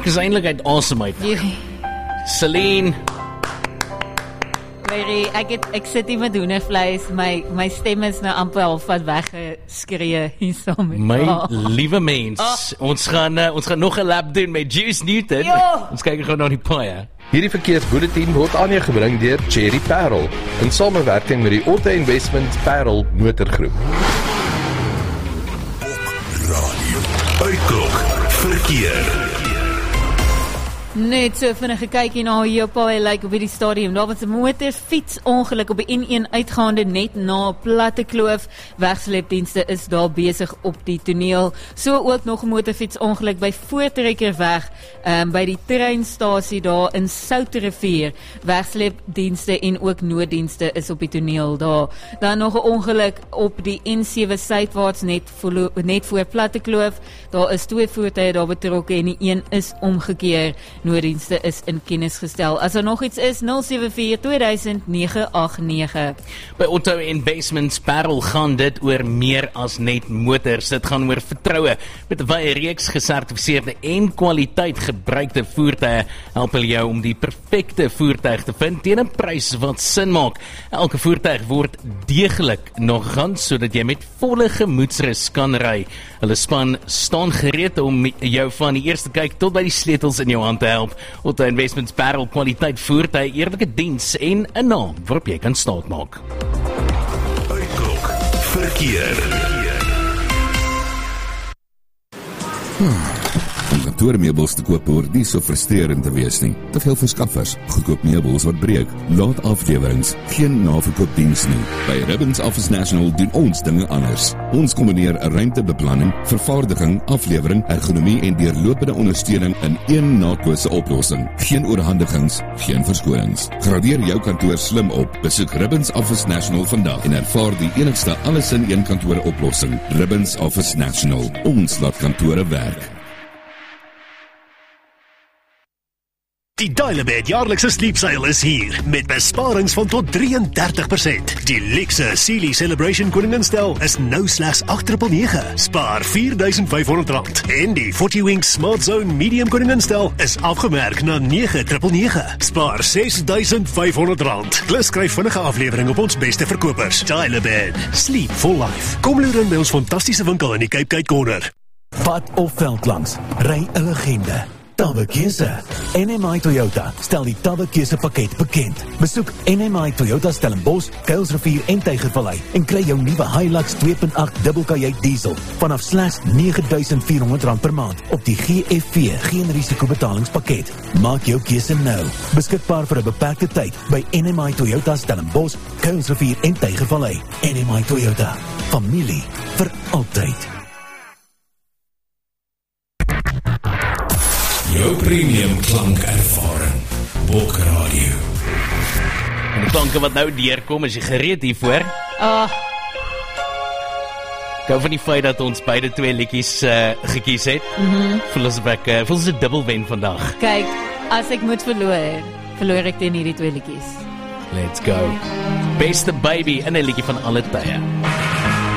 Ek is eintlik uit asem uit. Celine. Larry, ek sit hier met hoendervleis, my stem is nou amper half wat weggeskree hier saam met My liewe mens, ons gaan nog 'n lap doen met Juice Newton. Ons kyk gou na die paai. Hierdie verkeersbulletin word aan jou gebring deur Cherry Parel in samewerking met die Auto Investment Parel Motorgroep. Radio Uitklok verkeer. Net so vinnig gekyk hier na hoe jou paai lyk op hierdie stadium. Daar was 'n motorfietsongeluk op die N1 uitgaande net na Platte Kloof. Wegsleepdienste is daar besig op die toneel. So ook nog 'n motorfietsongeluk by Voortrekkerweg, by die treinstasie daar in Soutrivier. Wegsleepdienste en ook nooddienste is op die toneel daar. Dan nog 'n ongeluk op die N7 suidwaarts net voor Platte Kloof. Daar is 2 voertuie daar betrokke en die een is omgekeer. Nooddienste is in kennis gestel. As er nog iets is, 074-2000-989. By Auto Investment Parel gaan dit oor meer as net motors. Dit gaan oor vertroue. Met 'n wye reeks gesertifiseerde en kwaliteit gebruikte voertuie help hulle jou om die perfekte voertuig te vind teen 'n prys wat sin maak. Elke voertuig word deeglik nog gaan sodat jy met volle gemoedsrus kan ry. Hulle span staan gereed om jou van die eerste kyk tot by die sleutels in jou hand te help. Auto Investments Parel, kwaliteit voertuie, eerlike diens en 'n naam waarop jy kan staatmaak. Uitklok verkeer. Om kantoormeubels te koop hoort nie so frustrerend te wees nie. Te veel verskaffers, goedkoop meubels wat breek, laat aflewerings, geen naverkoopdiens nie. By Ribbons Office National doen ons dinge anders. Ons kombineer 'n ruimtebeplanning, vervaardiging, aflewering, ergonomie en deurlopende ondersteuning in een naadlose oplossing. Geen oorhandigings, geen verskonings. Gradeer jou kantoor slim op. Besoek Ribbons Office National vandag en ervaar die enigste alles-in-een kantoor oplossing. Ribbons Office National. Ons laat kantore werk. Die Dial-A-Bed jaarlikse sleep sale is hier, met besparings van tot 33%. Die luxe Sealy Celebration Koninginstel is nou slegs R899. Spaar R4,500. En die 40 Wing Smart Zone Medium Koninginstel is afgemerk na R9,999. Spaar R6,500. Plus skryf vinnige aflewering op ons beste verkopers. Dial-A-Bed, sleep for life. Kom loer in by ons fantastiese winkel in die Cape Gate Corner. Pad of veld langs, ry 'n legende. Tawe Keuse. NMI Toyota stel die Tawe Keuse pakket bekend. Besoek NMI Toyota Stellenbosch, Kuilsrivier en Tygervallei en kry jou nuwe Hilux 2.8 dubbelkajuit diesel vanaf slegs R9,400 per maand op die GFV geen risiko betalingspakket. Maak jou keuse nou. Beskikbaar vir 'n beperkte tyd by NMI Toyota Stellenbosch, Kuilsrivier en Tygervallei. NMI Toyota. Familie vir altyd. Jou premium klankervaring. Bok Radio. En die klanke wat nou deurkom, is jy gereed hiervoor? Ek hou van die feit dat ons beide 2 liedjies gekies het. Voel ons een dubbelwen vandag. Kyk, as ek moet verloor ek teen hierdie 2 liedjies. Let's go. Beste Baby in 'n liedjie van alle tye.